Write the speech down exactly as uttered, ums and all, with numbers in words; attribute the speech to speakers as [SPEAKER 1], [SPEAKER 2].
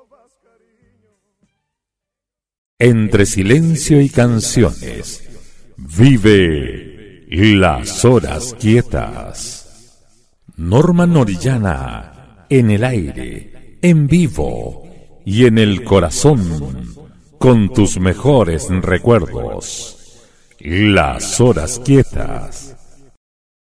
[SPEAKER 1] Entre silencio y canciones, vive Las Horas Quietas. Norman Orellana, en el aire, en vivo y en el corazón, con tus mejores recuerdos. Las Horas Quietas.